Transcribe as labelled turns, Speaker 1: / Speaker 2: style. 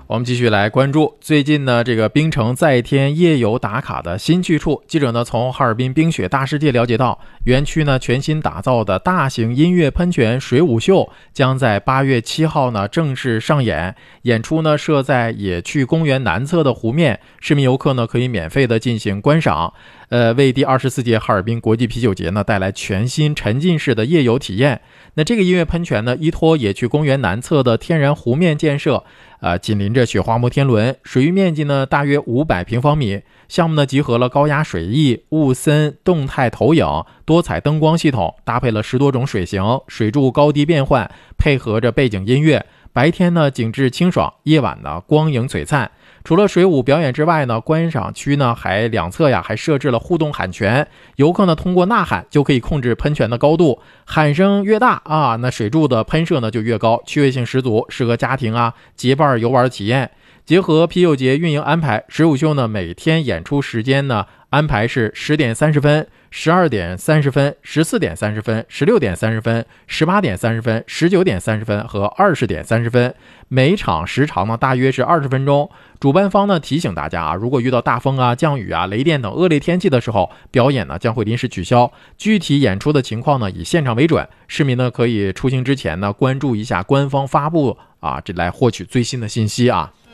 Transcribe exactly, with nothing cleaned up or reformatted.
Speaker 1: 我们继续来关注最近呢这个冰城在天夜游打卡的新去处。记者呢从哈尔滨冰雪大世界了解到，园区呢全新打造的大型音乐喷泉水舞秀将在八月七号呢正式上演。演出呢设在野趣公园南侧的湖面，市民游客呢可以免费的进行观赏。呃，为第二十四届哈尔滨国际啤酒节呢带来全新沉浸式的夜游体验。那这个音乐喷泉呢依托野趣公园南侧的天然湖面建设，呃，紧邻着雪花摩天轮，水域面积呢大约五百平方米。项目呢集合了高压水翼、雾森、动态投影、多彩灯光系统，搭配了十多种水型，水柱高低变换，配合着背景音乐。白天呢景致清爽，夜晚呢光影璀璨。除了水舞表演之外呢，观赏区呢还两侧呀还设置了互动喊泉，游客呢通过呐喊就可以控制喷泉的高度，喊声越大啊，那水柱的喷射呢就越高，趣味性十足，适合家庭啊结伴游玩体验。结合啤酒节运营安排，水舞秀呢每天演出时间呢安排是十点三十分、十二点三十分、十四点三十分、十六点三十分、十八点三十分、十九点三十分和二十点三十分，每场时长呢大约是二十分钟。主办方呢提醒大家啊，如果遇到大风啊、降雨啊、雷电等恶劣天气的时候，表演呢将会临时取消。具体演出的情况呢以现场为准，市民呢可以出行之前呢关注一下官方发布啊，这来获取最新的信息啊。